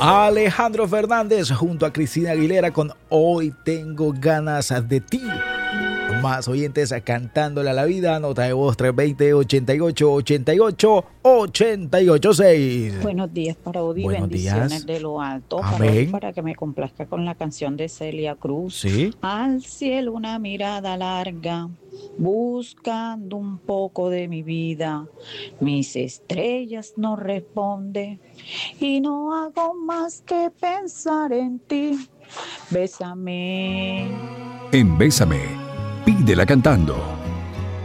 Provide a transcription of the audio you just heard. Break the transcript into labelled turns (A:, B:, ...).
A: Alejandro Fernández junto a Cristina Aguilera con Hoy tengo ganas de ti. Más oyentes cantándole a la vida. Nota de voz 320-88-88-886.
B: Buenos días para Odi,
A: Buenos
B: bendiciones
A: días.
B: de lo alto.
A: Amén.
B: Para que me complazca con la canción de Celia Cruz.
A: Sí.
B: Al cielo una mirada larga, buscando un poco de mi vida. Mis estrellas no responden y no hago más que pensar en ti. Bésame.
C: En Bésame, pídela cantando.